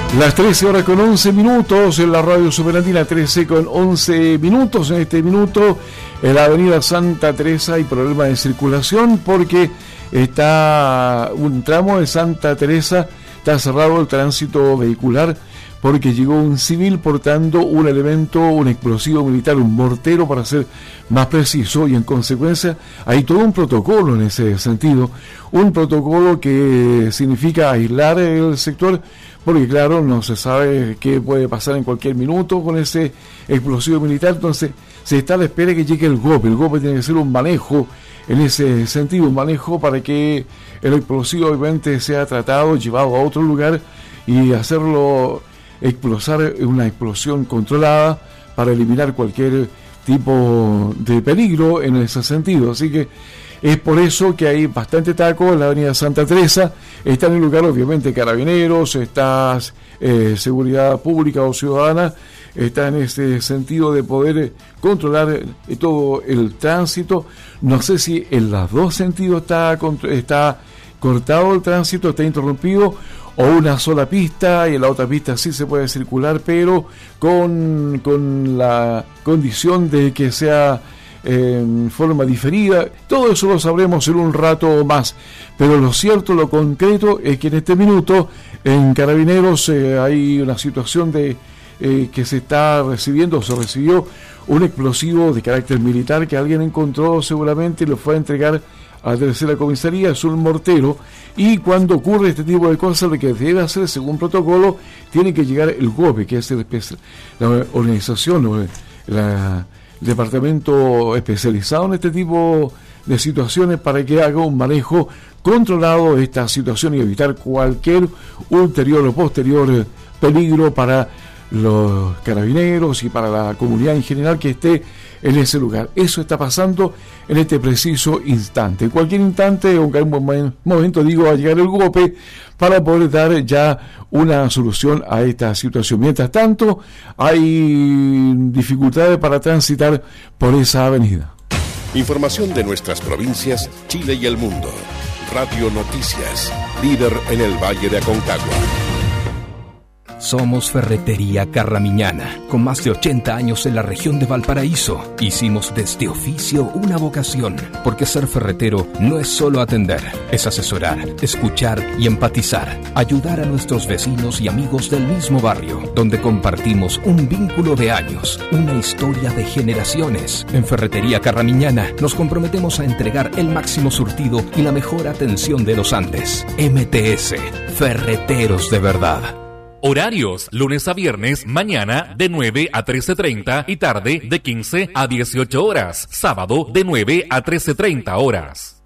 Las 13 horas con 11 minutos en la radio Superandina, 13 con 11 minutos. En este minuto en la avenida Santa Teresa hay problema de circulación porque está un tramo de Santa Teresa, está cerrado el tránsito vehicular porque llegó un civil portando un elemento, un explosivo militar, un mortero para ser más preciso, y en consecuencia hay todo un protocolo en ese sentido, un protocolo que significa aislar el sector, porque claro, no se sabe qué puede pasar en cualquier minuto con ese explosivo militar. Entonces se está a la espera que llegue el GOPE tiene que ser un manejo en ese sentido, un manejo para que el explosivo obviamente sea tratado, llevado a otro lugar y hacerlo explosar una explosión controlada para eliminar cualquier tipo de peligro en ese sentido. Así que es por eso que hay bastante taco en la avenida Santa Teresa. Está en el lugar obviamente Carabineros, está Seguridad Pública o Ciudadana, está en ese sentido de poder controlar todo el tránsito. No sé si en los dos sentidos está cortado el tránsito, está interrumpido, o una sola pista y en la otra pista sí se puede circular, pero con la condición de que sea en forma diferida. Todo eso lo sabremos en un rato más, pero lo cierto, lo concreto es que en este minuto en Carabineros hay una situación de que se recibió un explosivo de carácter militar que alguien encontró seguramente y lo fue a entregar a la tercera comisaría. Es un mortero, y cuando ocurre este tipo de cosas, lo que debe hacer según protocolo, tiene que llegar el GOPE, que es la organización o el departamento especializado en este tipo de situaciones, para que haga un manejo controlado de esta situación y evitar cualquier ulterior o posterior peligro para los carabineros y para la comunidad en general que esté en ese lugar. Eso está pasando en este preciso instante. En cualquier instante o en algún momento, va a llegar el GOPE para poder dar ya una solución a esta situación. Mientras tanto, hay dificultades para transitar por esa avenida. Información de nuestras provincias, Chile y el mundo. Radio Noticias, líder en el Valle de Aconcagua. Somos Ferretería Carramiñana, con más de 80 años en la región de Valparaíso. Hicimos de este oficio una vocación, porque ser ferretero no es solo atender, es asesorar, escuchar y empatizar, ayudar a nuestros vecinos y amigos del mismo barrio, donde compartimos un vínculo de años, una historia de generaciones. En Ferretería Carramiñana nos comprometemos a entregar el máximo surtido y la mejor atención de los Andes. MTS, Ferreteros de verdad. Horarios, lunes a viernes, mañana de 9 a 13:30 y tarde de 15 a 18 horas. Sábado de 9 a 13:30 horas.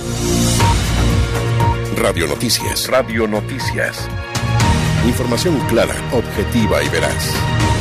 Radio Noticias. Radio Noticias. Información clara, objetiva y veraz.